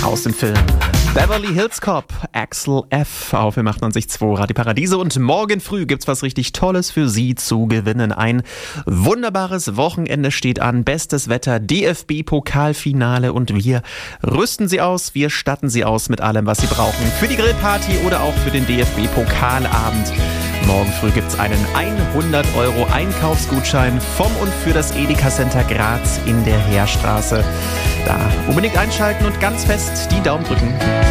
aus dem Film Beverly Hills Cop, Axel F. auf dem 98.2 Radio Paradiso. Und morgen früh gibt's was richtig Tolles für Sie zu gewinnen. Ein wunderbares Wochenende steht an. Bestes Wetter, DFB-Pokalfinale und wir rüsten Sie aus. Wir statten Sie aus mit allem, was Sie brauchen. Für die Grillparty oder auch für den DFB-Pokalabend. Morgen früh gibt's einen 100 € Einkaufsgutschein vom und für das Edeka Center Graz in der Heerstraße. Da unbedingt einschalten und ganz fest die Daumen drücken.